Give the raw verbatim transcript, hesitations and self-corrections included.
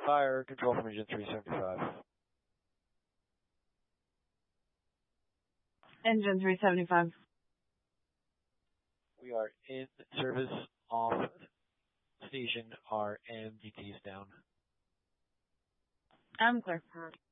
Fire, control from engine three seventy-five. Engine three seventy-five. We are in service off station. Our M D T is down. I'm clear.